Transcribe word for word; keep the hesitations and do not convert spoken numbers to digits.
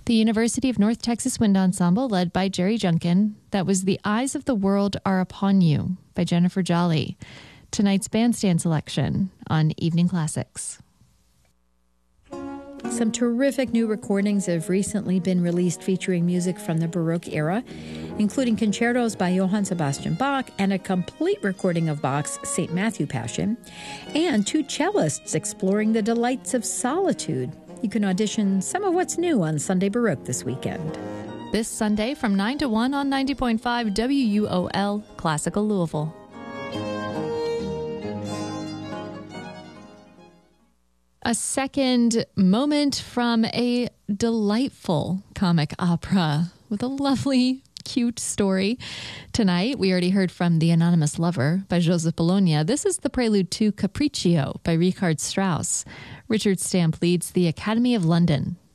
The University of North Texas Wind Ensemble, led by Jerry Junkin. That was The Eyes of the World Are Upon You by Jennifer Jolly. Tonight's bandstand selection on Evening Classics. Some terrific new recordings have recently been released featuring music from the Baroque era, including concertos by Johann Sebastian Bach and a complete recording of Bach's Saint Matthew Passion, and two cellists exploring the delights of solitude. You can audition some of what's new on Sunday Baroque this weekend. This Sunday from nine to one on ninety point five W U O L, Classical Louisville. A second moment from a delightful comic opera with a lovely, cute story. Tonight, we already heard from The Anonymous Lover by Joseph Bologna. This is the prelude to Capriccio by Richard Strauss. Richard Stamp leads the Academy of London